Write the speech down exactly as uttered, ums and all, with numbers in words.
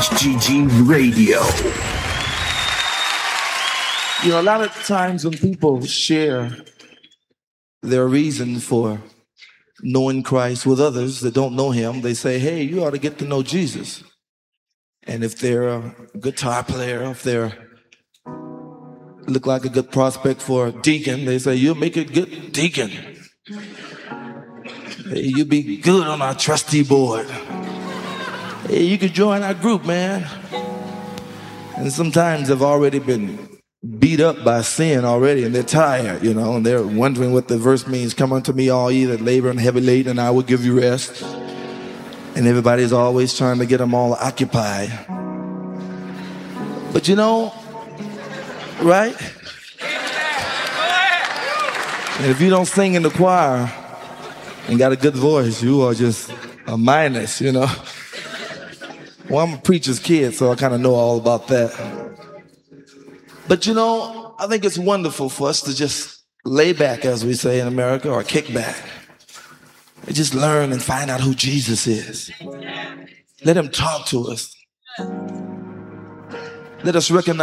H G G Radio. You know, a lot of times when people share their reason for knowing Christ with others that don't know him, they say, hey, you ought to get to know Jesus. And if they're a guitar player, if they're look like a good prospect for a deacon, they say, you'll make a good deacon. Hey, you'll be good on our trustee board. Hey, you could join our group, man. And sometimes they've already been beat up by sin already, and they're tired, you know, and they're wondering what the verse means. Come unto me, all ye that labor and heavy laden, and I will give you rest. And everybody's always trying to get them all occupied. But you know, right? And if you don't sing in the choir and got a good voice, you are just a minus, you know. Well, I'm a preacher's kid, so I kind of know all about that. But you know, I think it's wonderful for us to just lay back, as we say in America, or kick back. And just learn and find out who Jesus is. Let him talk to us. Let us recognize